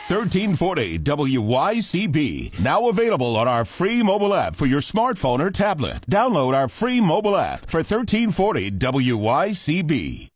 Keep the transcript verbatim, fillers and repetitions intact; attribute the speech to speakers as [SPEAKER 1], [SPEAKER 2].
[SPEAKER 1] thirteen forty W Y C B. Now available on our free mobile app for your smartphone or tablet. Download our free mobile app for thirteen forty W Y C B.